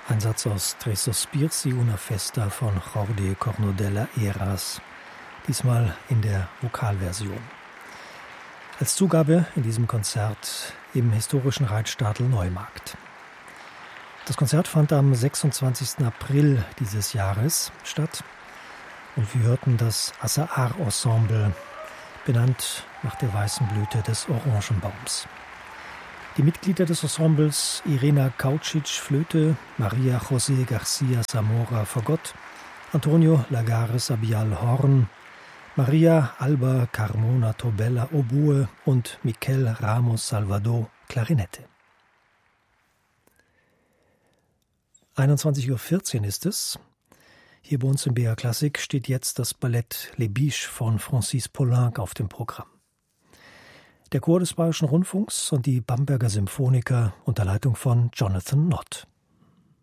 Ein Satz aus Tre sospirsi una festa von Jordi Cornudella Eras, diesmal in der Vokalversion. Als Zugabe in diesem Konzert im historischen Reitstadel Neumarkt. Das Konzert fand am 26. April dieses Jahres statt und wir hörten das Azahar Ensemble, benannt nach der weißen Blüte des Orangenbaums. Die Mitglieder des Ensembles Irena Kaučić Flöte, Maria José García Zamora Fagott, Antonio Lagares Abial Horn, Maria Alba Carmona Tobella Oboe und Miquel Ramos Salvador Klarinette. 21:14 Uhr ist es. Hier bei uns im BR Klassik steht jetzt das Ballett Les Biches von Francis Poulenc auf dem Programm. Der Chor des Bayerischen Rundfunks und die Bamberger Symphoniker unter Leitung von Jonathan Nott.